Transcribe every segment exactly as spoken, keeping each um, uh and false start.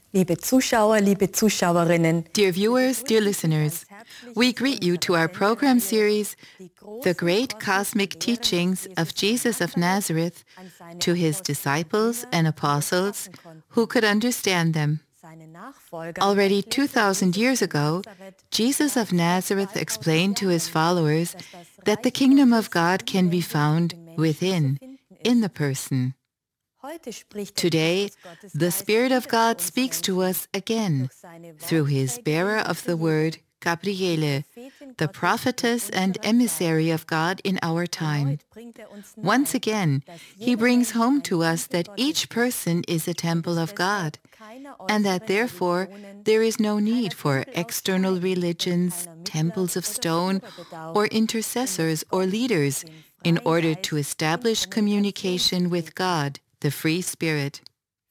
Liebe Zuschauer, liebe Zuschauerinnen, Dear viewers, dear listeners, we greet you to our program series, The Great Cosmic Teachings of Jesus of Nazareth, to his disciples and apostles who could understand them. Already two thousand years ago, Jesus of Nazareth explained to his followers that the kingdom of God can be found within, in the person. Today, the Spirit of God speaks to us again through his bearer of the word, Gabriele, the prophetess and emissary of God in our time. Once again, he brings home to us that each person is a temple of God, and that therefore there is no need for external religions, temples of stone, or intercessors or leaders in order to establish communication with God, the free Spirit.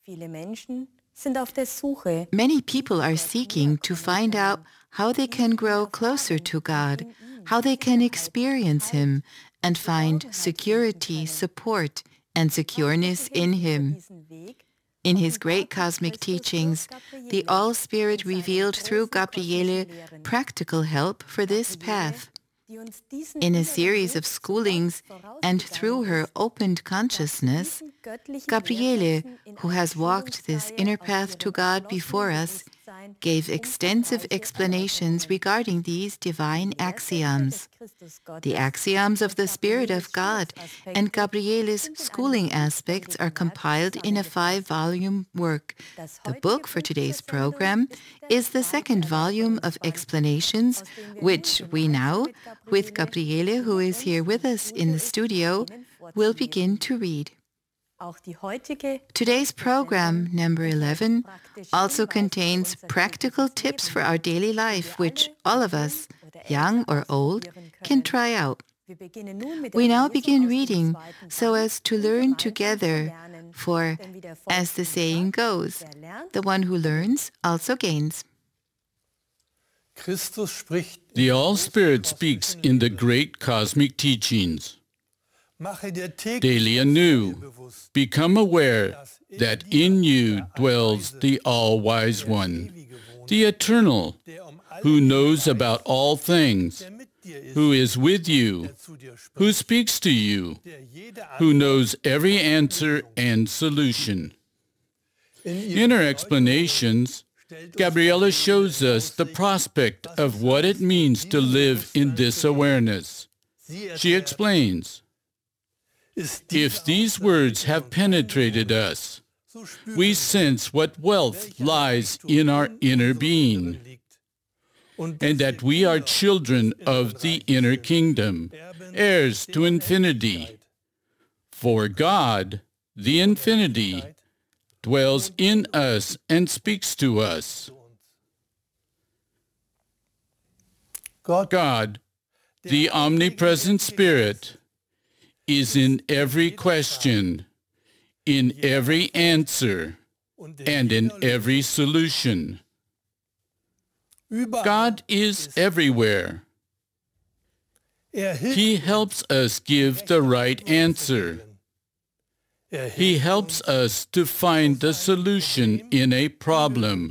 Many people are seeking to find out how they can grow closer to God, how they can experience him, and find security, support, and secureness in him. In his great cosmic teachings, the All-Spirit revealed through Gabriele practical help for this path. In a series of schoolings and through her opened consciousness, Gabriele, who has walked this inner path to God before us, gave extensive explanations regarding these divine axioms. The axioms of the Spirit of God and Gabriele's schooling aspects are compiled in a five-volume work. The book for today's program is the second volume of explanations, which we now, with Gabriele, who is here with us in the studio, will begin to read. Today's program, number eleven, also contains practical tips for our daily life, which all of us, young or old, can try out. We now begin reading so as to learn together, for, as the saying goes, the one who learns also gains. The All-Spirit speaks in the great cosmic teachings. Daily anew, become aware that in you dwells the All-Wise One, the Eternal, who knows about all things, who is with you, who speaks to you, who knows every answer and solution. In her explanations, Gabriele shows us the prospect of what it means to live in this awareness. She explains, if these words have penetrated us, we sense what wealth lies in our inner being, and that we are children of the inner kingdom, heirs to infinity. For God, the infinity, dwells in us and speaks to us. God, the omnipresent Spirit, is in every question, in every answer, and in every solution. God is everywhere. He helps us give the right answer. He helps us to find the solution in a problem.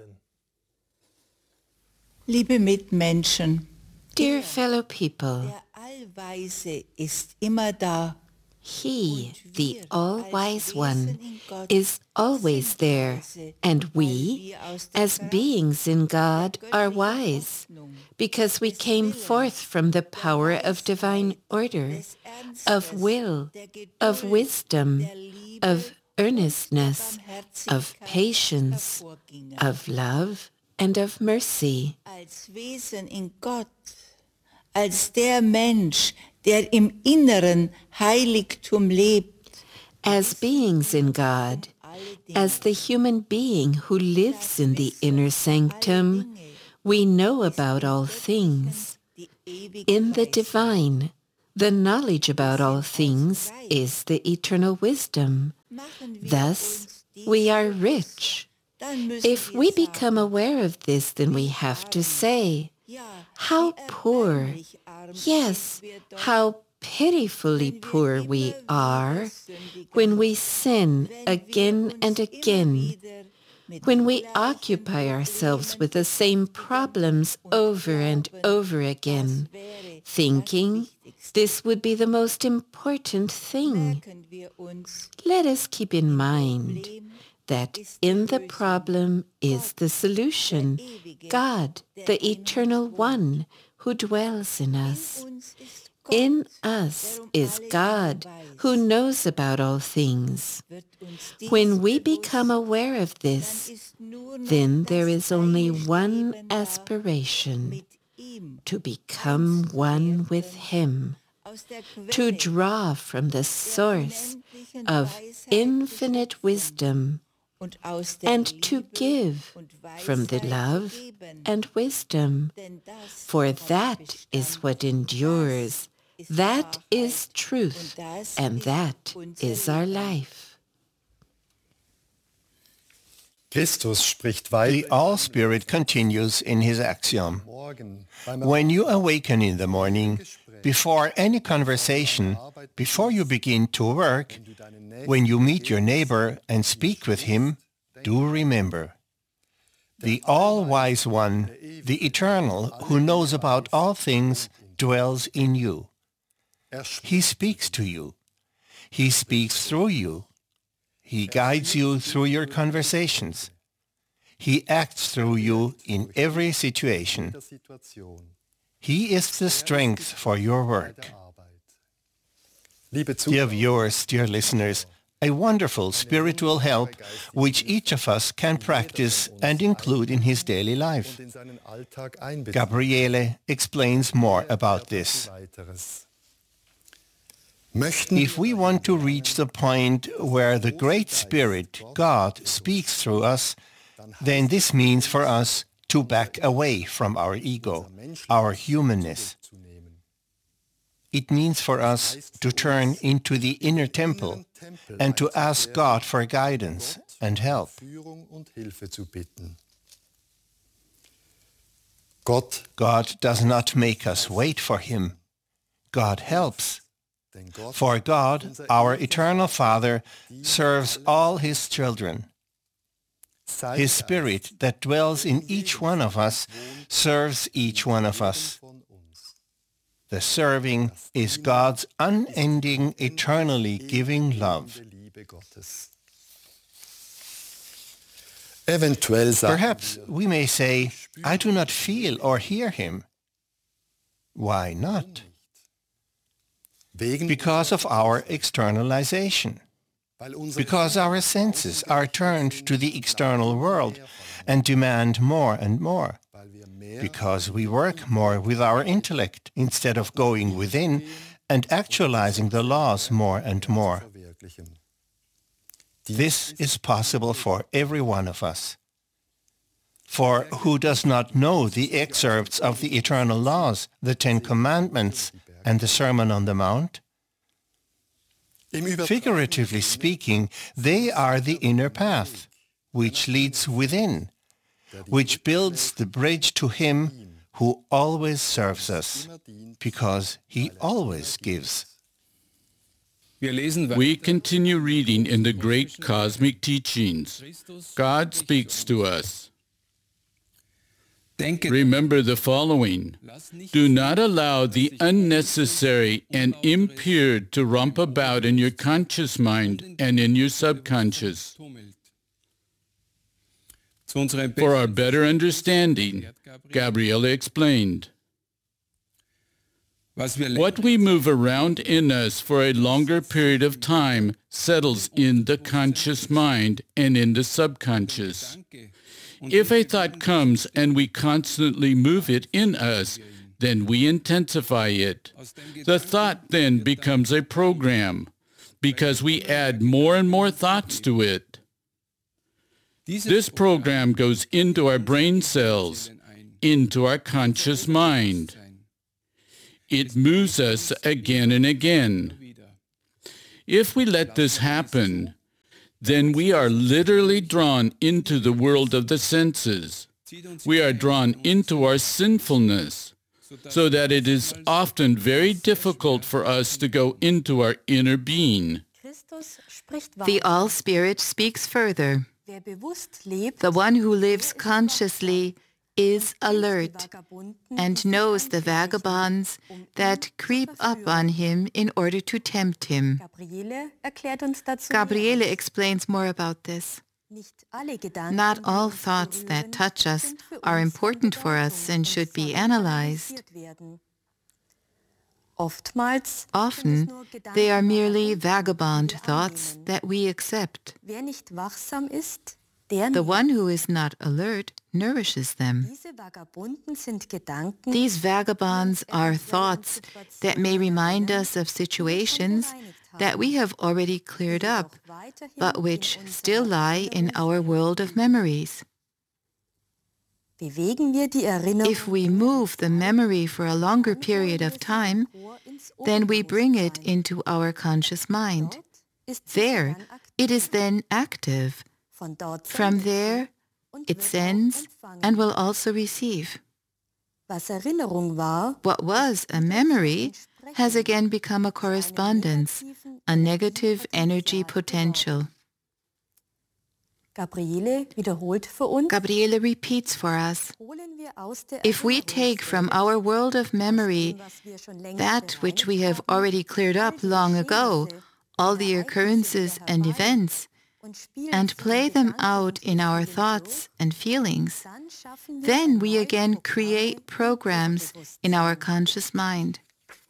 Liebe Mitmenschen, Dear fellow people, der Allweise ist immer da. he, the All-Wise One, is always there, and we, as beings in God, are wise, because we came forth from the power of divine order, of will, of wisdom, of earnestness, of patience, of love, and of mercy. Als Wesen in Gott, als der Mensch, der im inneren Heiligtum lebt, As beings in God, as the human being who lives in the inner sanctum, we know about all things. In the divine, the knowledge about all things is the eternal wisdom. Thus, we are rich. If we become aware of this, then we have to say, how poor, yes, how pitifully poor we are when we sin again and again, When we occupy ourselves with the same problems over and over again, thinking this would be the most important thing, let us keep in mind that in the problem is the solution, God, the Eternal One, who dwells in us. In us is God, who knows about all things. When we become aware of this, then there is only one aspiration, to become one with Him, to draw from the source of infinite wisdom, and to give from the love and wisdom, for that is what endures. That is truth, and that is our life. Christus spricht The weiter. All-Spirit continues in his axiom. When you awaken in the morning, before any conversation, before you begin to work, when you meet your neighbor and speak with him, do remember, the All-Wise One, the Eternal, who knows about all things, dwells in you. He speaks to you. He speaks through you. He guides you through your conversations. He acts through you in every situation. He is the strength for your work. Dear viewers, dear listeners, a wonderful spiritual help which each of us can practice and include in his daily life. Gabriele explains more about this. If we want to reach the point where the Great Spirit, God, speaks through us, then this means for us to back away from our ego, our humanness. It means for us to turn into the inner temple and to ask God for guidance and help. God does not make us wait for Him. God helps. For God, our eternal Father, serves all His children. His Spirit that dwells in each one of us serves each one of us. The serving is God's unending, eternally giving love. Perhaps we may say, I do not feel or hear Him. Why not? Because of our externalization. Because our senses are turned to the external world and demand more and more. Because we work more with our intellect instead of going within and actualizing the laws more and more. This is possible for every one of us. For who does not know the excerpts of the eternal laws, the Ten Commandments, and the Sermon on the Mount? Figuratively speaking, they are the inner path, which leads within, which builds the bridge to Him who always serves us, because He always gives. We continue reading in the great cosmic teachings. God speaks to us. Remember the following. Do not allow the unnecessary and impure to romp about in your conscious mind and in your subconscious. For our better understanding, Gabriele explained, what we move around in us for a longer period of time settles in the conscious mind and in the subconscious. If a thought comes and we constantly move it in us, then we intensify it. The thought then becomes a program, because we add more and more thoughts to it. This program goes into our brain cells, into our conscious mind. It moves us again and again. If we let this happen, then we are literally drawn into the world of the senses. We are drawn into our sinfulness, so that it is often very difficult for us to go into our inner being. The All-Spirit speaks further. Wer bewusst lebt, The one who lives consciously is alert and knows the vagabonds that creep up on him in order to tempt him. Gabriele erklärt uns dazu Gabriele Näheres. explains more about this. Nicht alle Gedanken, Not die all uns thoughts that berühren, touch us sind für are uns von important for us Bedeutung and und should be sollen analyzed. analysiert werden. Oftmals sind es Often, nur they are Gedanken, merely die vagabond wir thoughts annehmen. that we accept. Wer nicht wachsam ist, der The nicht. one who is not alert nourishes them. Diese Vagabunden sind Gedanken, These vagabonds are thoughts that may remind us of situations that we have already cleared up, but which still lie in our world of memories. bewegen wir die Erinnerung If we move the memory for a longer period of time, then we bring it into our conscious mind. There, it is then active. Von dort From sendet there, sie und it wird auch sends empfangen. and will also receive. Was Erinnerung war, What was a memory has again become a correspondence, a negative energy potential. Gabriele wiederholt für uns, Gabriele repeats for us, holen wir aus der if we take from our world of memory was wir schon längst that which we have bereinigt haben, already cleared up long ago, all the occurrences and events, und spielen and sie play in them Gedanken out und in our Gefühlen thoughts durch, and feelings, dann schaffen wir then we erneut again Programme create im programs in our Unterbewusstsein. conscious mind.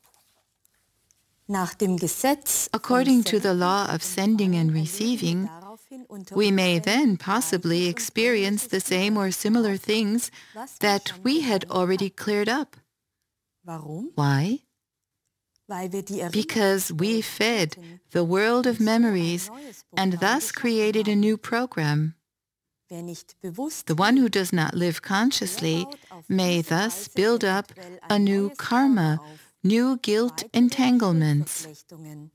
Nach dem Gesetz According vom to the law of sending and Empfangen receiving, erleben wir daraufhin unter we may Umständen then Gleiches possibly und experience the Ähnliches same or wieder, similar things was wir that schon we had gelernt already haben. cleared up. Warum? Why? Weil wir die Because we fed Erinnerungen the world of memories and thus created a new program. Wer nicht bewusst The one who does not live consciously may thus build up a new karma, new guilt entanglements. Verflechtungen.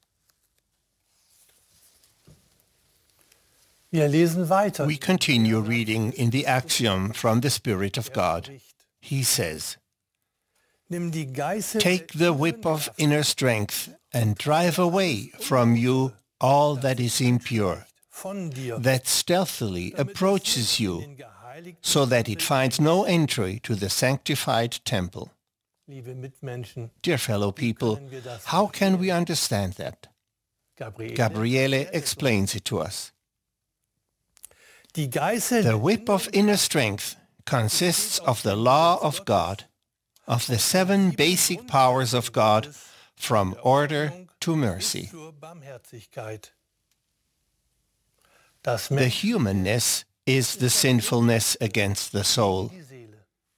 Wir lesen weiter. We continue reading in the axiom from the Spirit of God. He says, Nimm die Geißel take the whip of inner strength and drive away from you all that is impure, von dir, that stealthily approaches you, den geheiligten, so that it finds no entry to the sanctified temple. liebe Mitmenschen, Dear fellow people, how can we understand that? Gabriele. Gabriele explains it to us. Die Geißel The whip of inner strength consists of the law of God, of the seven basic powers of God, from order to mercy. zur Barmherzigkeit. Das The Mensch humanness is the sinfulness against the soul. die Seele.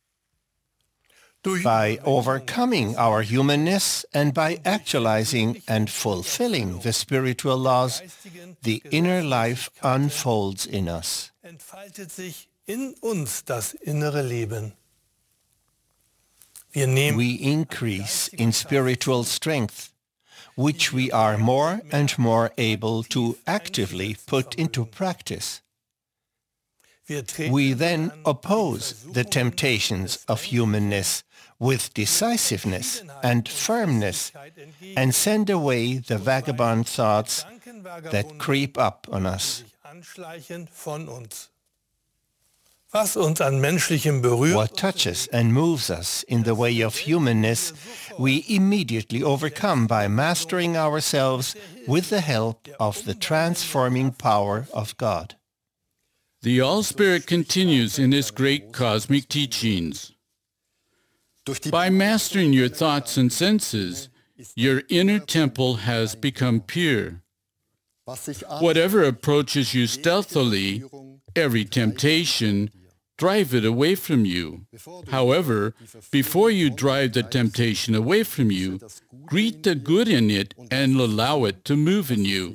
Durch By overcoming our humanness and by actualizing and fulfilling the spiritual laws, the inner life unfolds in us. entfaltet sich in uns das innere Leben. Wir nehmen We increase in spiritual strength, which we are more and more able to actively put into practice. wir treten We then oppose the temptations of humanness with decisiveness and firmness and send away the vagabond thoughts that creep up on us. sich anschleichen von uns. Was uns an Menschlichem berührt, What touches and moves us in the way of humanness, we immediately overcome by mastering ourselves with the help of the transforming power of God. The All-Spirit continues in his great cosmic teachings. By mastering your thoughts and senses, your inner temple has become pure. Whatever approaches you stealthily, every temptation, drive it away from you. However, before you drive the temptation away from you, greet the good in it and allow it to move in you.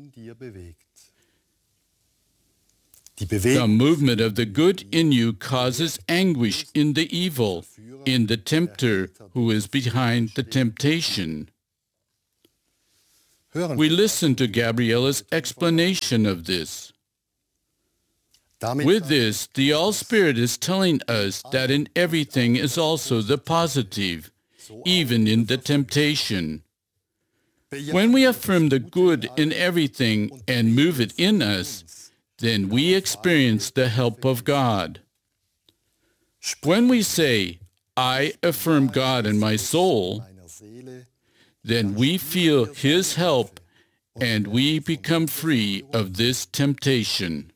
The movement of the good in you causes anguish in the evil, in the tempter who is behind the temptation. We listen to Gabriella's explanation of this. With this, the All-Spirit is telling us that in everything is also the positive, even in the temptation. When we affirm the good in everything and move it in us, then we experience the help of God. When we say, I affirm God in my soul, then we feel His help and we become free of this temptation.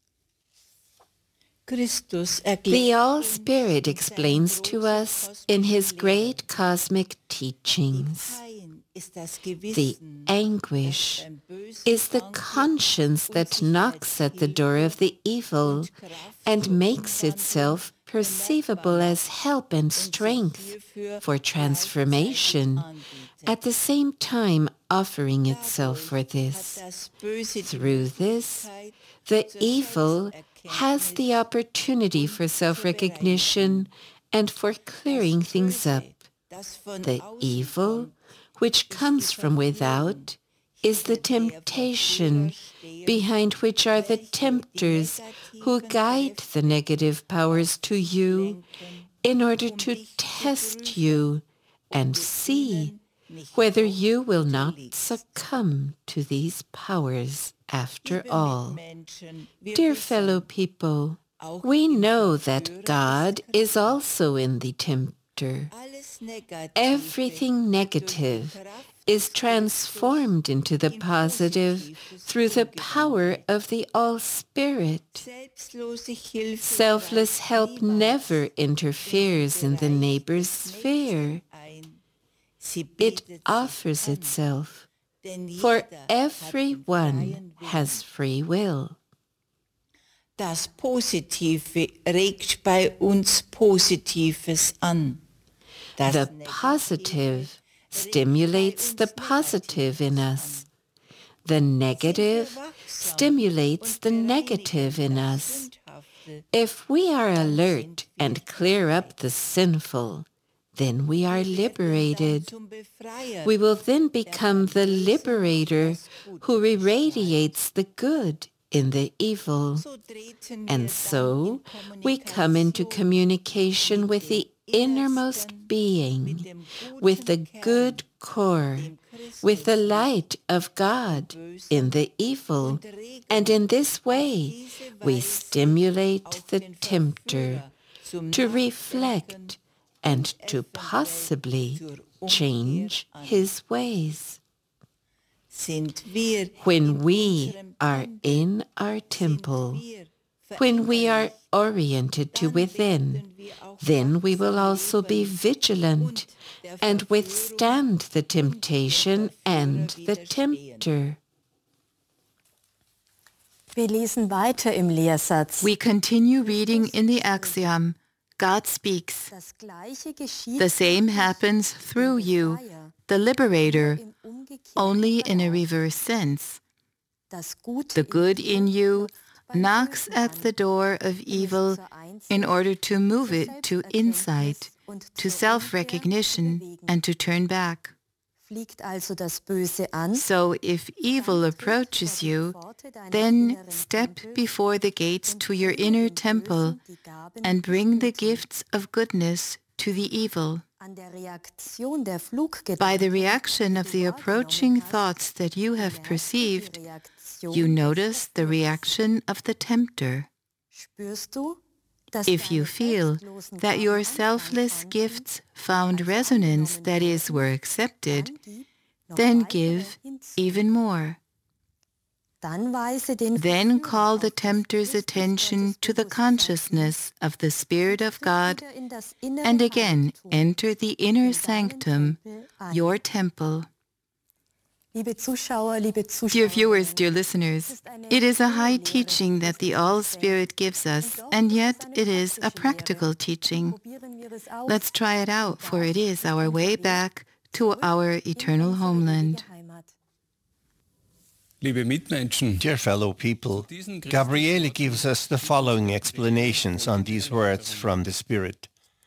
The All-Spirit explains to us in His great cosmic teachings. The anguish is the conscience that knocks at the door of the evil and makes itself perceivable as help and strength for transformation, at the same time offering itself for this. Through this, the evil has the opportunity for self-recognition and for clearing things up. The evil, which comes from without, is the temptation, behind which are the tempters who guide the negative powers to you in order to test you and see whether you will not succumb to these powers after all. Dear fellow people, we know that God is also in the tempter. Everything negative is transformed into the positive through the power of the All-Spirit. Selfless help never interferes in the neighbor's sphere. It offers itself, for everyone has free will. Das Positive regt bei uns Positives an. The positive stimulates the positive in us. The negative stimulates the negative in us. If we are alert and clear up the sinful, then we are liberated. We will then become the liberator who irradiates the good in the evil. And so we come into communication with the innermost being, with the good core, with the light of God in the evil, and in this way we stimulate the tempter to reflect and to possibly change his ways. When we are in our temple, when we are oriented to within, then we will also be vigilant and withstand the temptation and the tempter. Wir lesen weiter im Lehrsatz. We continue reading in the axiom, God speaks. Das Gleiche geschieht The same happens through you, the liberator, im umgekehrten only in a reverse sense. Das Gute The good in you knocks at the door of evil in order to move it to insight, to self-recognition, and to turn back. fliegt also das Böse an. So if evil approaches you, then step before the gates to your inner temple and bring the gifts of goodness to the evil. An der Reaktion der Fluggedanken By the reaction of the approaching thoughts that you have perceived, you notice the reaction of the tempter. spürst du, dass If you deine feel selbstlosen that your Gaben selfless Anklang gifts found resonance, that is, were accepted, noch then weitere give hinzu. even more. Dann weise den Then Verführer call the auf das tempter's Christus attention Gottes to the Bewusstsein consciousness of the Spirit of hin, God, wieder in das innere and again Heiligtum, enter the inner in deinen sanctum, Tempel ein. your temple. Liebe Zuschauer, liebe Dear viewers, Zuschauerinnen, dear listeners, it is a high teaching that the All-Spirit gives us, and yet it is a practical teaching. probieren wir es aus. Let's try it out, for it is our way back to our eternal homeland. Liebe Mitmenschen, Dear fellow people, Gabriele gives us the following explanations on these words from the Spirit.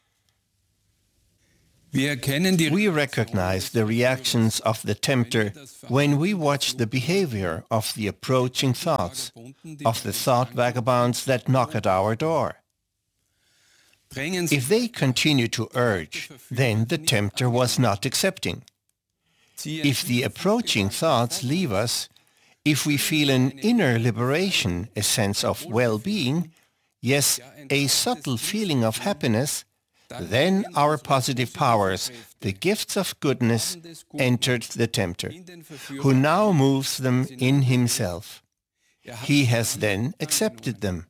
wir erkennen die We recognize the reactions of the tempter when we watch the behavior of the approaching thoughts, of the thought vagabonds that knock at our door. drängen sich If they continue to urge, then the tempter was not accepting. If the approaching thoughts leave us, If we feel an inner liberation, a sense of well-being, yes, a subtle feeling of happiness, then our positive powers, the gifts of goodness, entered the tempter, who now moves them in himself. He has then accepted them.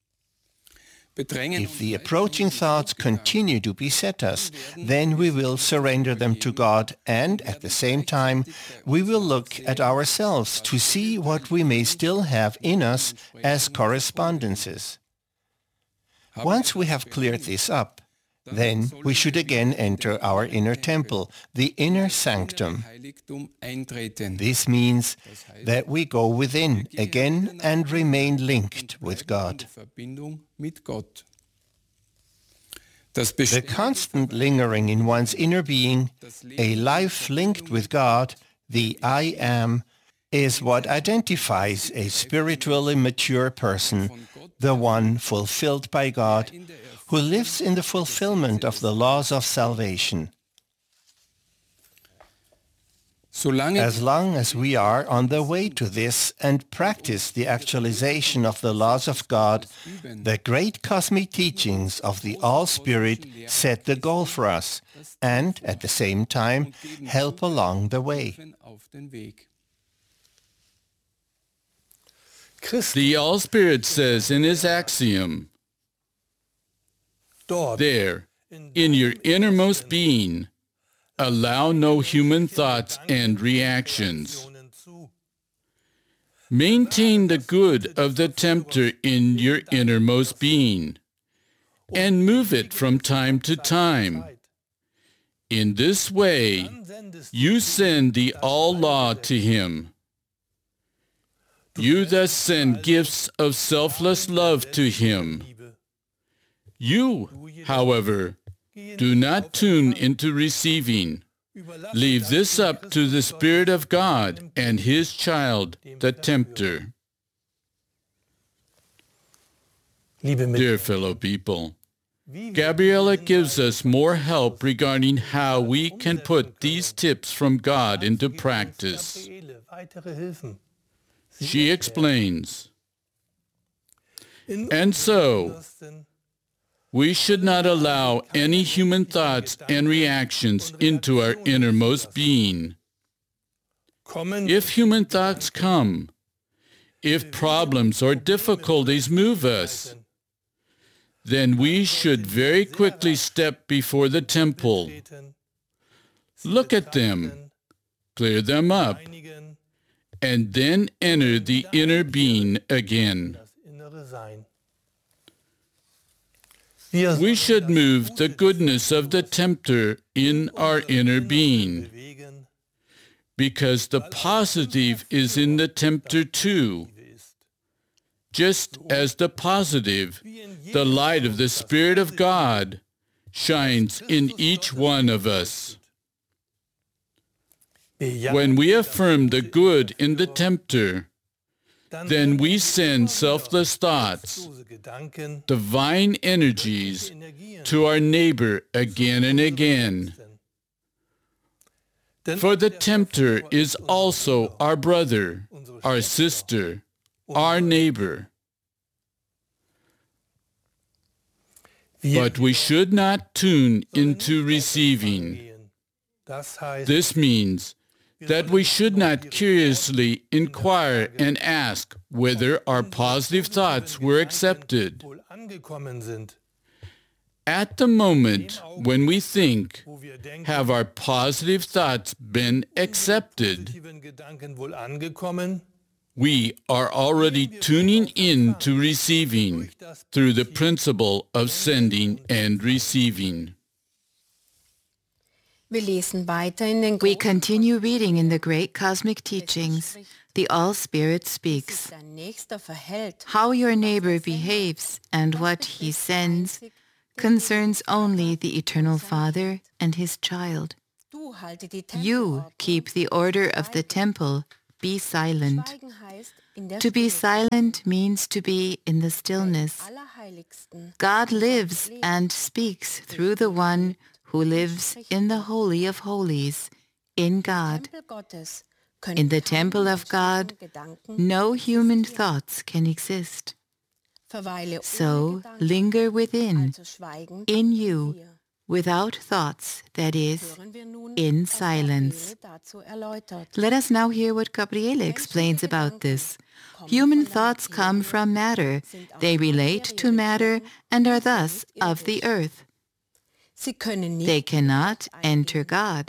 If the approaching thoughts continue to beset us, then we will surrender them to God, and at the same time we will look at ourselves to see what we may still have in us as correspondences. Once we have cleared this up, then we should again enter our inner temple, the inner sanctum. This means that we go within again and remain linked with God. The constant lingering in one's inner being, a life linked with God, the I Am, is what identifies a spiritually mature person, the one fulfilled by God, who lives in the fulfillment of the laws of salvation. As long as we are on the way to this and practice the actualization of the laws of God, the great cosmic teachings of the All-Spirit set the goal for us and, at the same time, help along the way. The All-Spirit says in his axiom, there, in your innermost being, allow no human thoughts and reactions. Maintain the good of the tempter in your innermost being, and move it from time to time. In this way, you send the all-law to him. You thus send gifts of selfless love to him. You, however, do not tune into receiving. Leave this up to the Spirit of God and his child, the tempter. Dear fellow people, Gabriela gives us more help regarding how we can put these tips from God into practice. She explains, and so, we should not allow any human thoughts and reactions into our innermost being. If human thoughts come, if problems or difficulties move us, then we should very quickly step before the temple, look at them, clear them up, and then enter the inner being again. We should move the goodness of the tempter in our inner being, because the positive is in the tempter too. Just as the positive, the light of the Spirit of God, shines in each one of us. When we affirm the good in the tempter, then we send selfless thoughts, divine energies, to our neighbor again and again. For the tempter is also our brother, our sister, our neighbor. But we should not tune into receiving. This means that we should not curiously inquire and ask whether our positive thoughts were accepted. At the moment when we think, have our positive thoughts been accepted? We are already tuning in to receiving through the principle of sending and receiving. We continue reading in the great cosmic teachings. The All-Spirit speaks. How your neighbor behaves and what he sends concerns only the Eternal Father and his child. You keep the order of the temple. Be silent. To be silent means to be in the stillness. God lives and speaks through the one who lives in the Holy of Holies, in God. In the temple of God, no human thoughts can exist. So linger within, in you, without thoughts, that is, in silence. Let us now hear what Gabriele explains about this. Human thoughts come from matter. They relate to matter and are thus of the earth. They cannot enter God.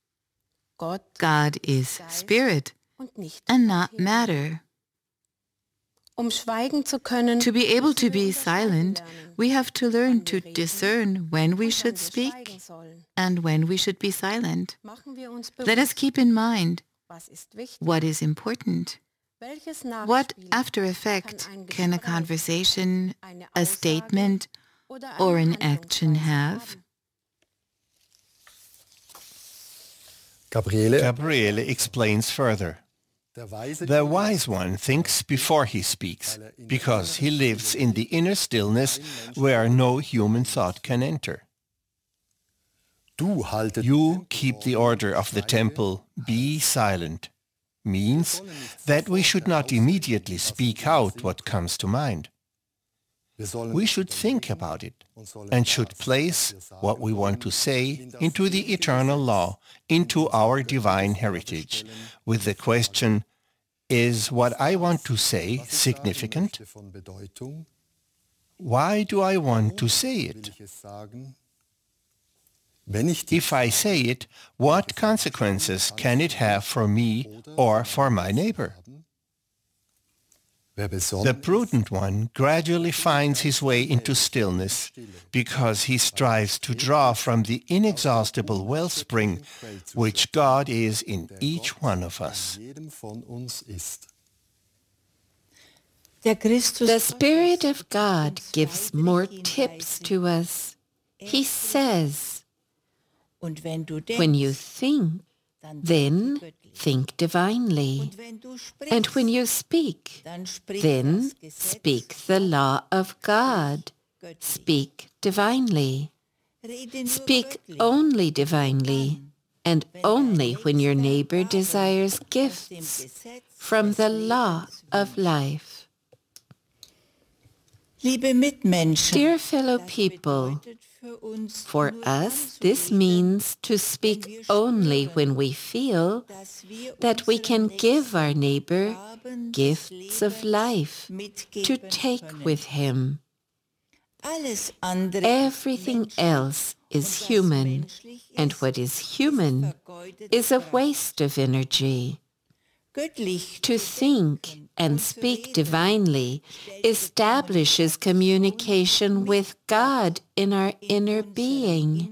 God is spirit and not matter. To be able to be silent, we have to learn to discern when we should speak and when we should be silent. Let us keep in mind what is important. What after effect can a conversation, a statement, or an action have? Gabriele, Gabriele explains further. The wise one thinks before he speaks, because he lives in the inner stillness where no human thought can enter. You keep the order of the temple, be silent, means that we should not immediately speak out what comes to mind. We should think about it and should place what we want to say into the eternal law, into our divine heritage, with the question, is what I want to say significant? Why do I want to say it? If I say it, what consequences can it have for me or for my neighbor? The prudent one gradually finds his way into stillness because he strives to draw from the inexhaustible wellspring which God is in each one of us. The Spirit of God gives more tips to us. He says, when you think, then think divinely. And when you speak, then speak the law of God. Speak divinely. Speak only divinely, and only when your neighbor desires gifts from the law of life. Dear fellow people, for us, this means to speak only when we feel that we can give our neighbor gifts of life to take with him. Everything else is human, and what is human is a waste of energy. To think and speak divinely establishes communication with God in our inner being.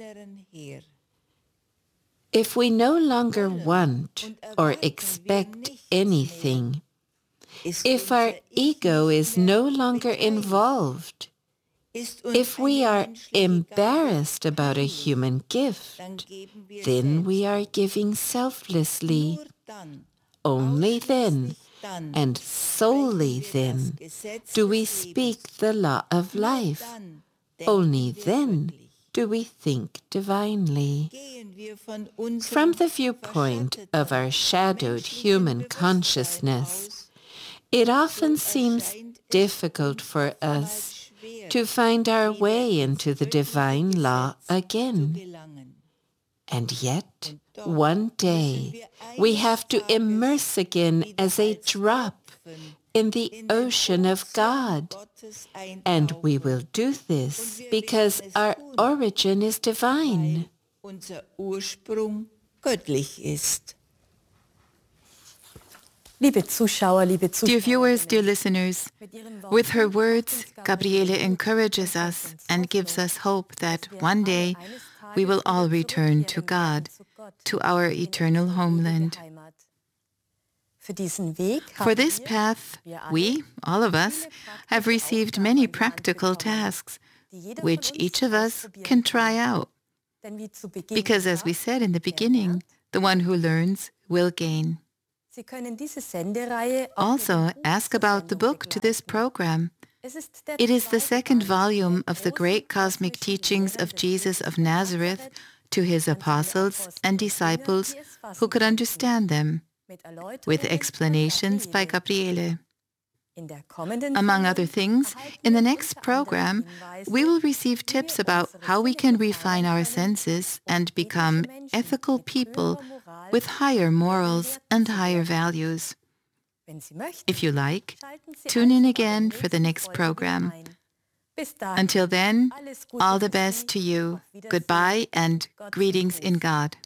If we no longer want or expect anything, if our ego is no longer involved, if we are embarrassed about a human gift, then we are giving selflessly. Only then, and solely then, do we speak the law of life. Only then do we think divinely. From the viewpoint of our shadowed human consciousness, it often seems difficult for us to find our way into the divine law again. And yet, one day, we have to immerse again as a drop in the ocean of God. And we will do this because our origin is divine. Dear viewers, dear listeners, with her words, Gabriele encourages us and gives us hope that one day we will all return to God, to our eternal homeland. For this path, we, all of us, have received many practical tasks, which each of us can try out. Because as we said in the beginning, the one who learns will gain. Also, ask about the book to this program. It is the second volume of the great cosmic teachings of Jesus of Nazareth to his apostles and disciples who could understand them. mit Erläuterungen with von explanations by Gabriele. Gabriele. In der kommenden Among Sendung other things, erhalten in the wir next unter anderem program, Hinweise, we will receive wie wir tips about unsere how we Sinne can befreien refine our können, senses um and ethische become Menschen ethical mit people höherer Moral with higher und morals Werten and zu higher werden. values. Wenn Sie möchten, If you like, schalten Sie tune in einfach bei der again for the nächsten next Folge wieder program. ein. Bis dahin, Until then, alles Gute all the für best Sie. to you. Auf Wiedersehen. Goodbye and Gott greetings segne in Sie. God.